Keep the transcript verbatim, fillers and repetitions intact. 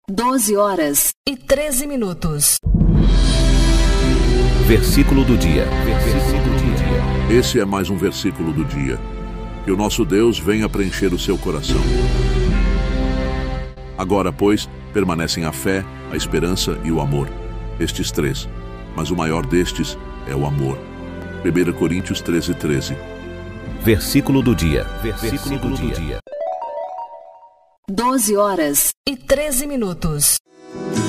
doze horas e treze minutos. Versículo do dia. Versículo do dia. Esse é mais um versículo do dia. Que o nosso Deus venha preencher o seu coração. Agora, pois, permanecem a fé, a esperança e o amor. Estes três. Mas o maior destes é o amor. primeira Coríntios treze, treze. Versículo do dia. Versículo do dia. doze horas e treze minutos.